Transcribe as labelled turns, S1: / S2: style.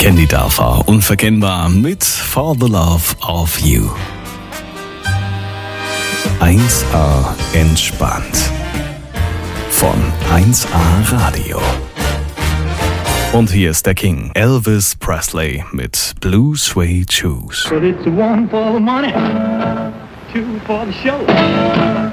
S1: Candy Dörfer, unverkennbar mit For the Love of You. 1A entspannt. Von 1A Radio. Und hier ist der King, Elvis Presley mit Blue Suede Shoes.
S2: But it's one for the money, two for the show.